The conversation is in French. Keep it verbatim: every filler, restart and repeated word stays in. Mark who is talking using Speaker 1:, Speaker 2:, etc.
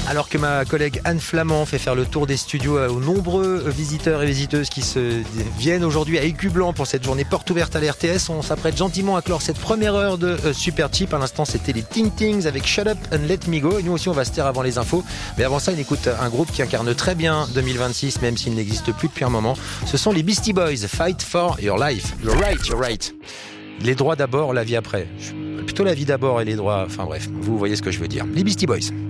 Speaker 1: Alors que ma collègue Anne Flamand fait faire le tour des studios aux nombreux visiteurs et visiteuses qui se viennent aujourd'hui à Écublanc pour cette journée porte ouverte à l'R T S, on s'apprête gentiment à clore cette première heure de Super Cheap. À l'instant, c'était les Ting Tings avec Shut Up and Let Me Go. Et nous aussi, on va se taire avant les infos. Mais avant ça, on écoute un groupe qui incarne très bien deux mille vingt-six, même s'il n'existe plus depuis un moment. Ce sont les Beastie Boys. Fight for your life. You're right, you're right. Les droits d'abord, la vie après. Plutôt la vie d'abord et les droits. Enfin bref, vous voyez ce que je veux dire. Les Beastie Boys.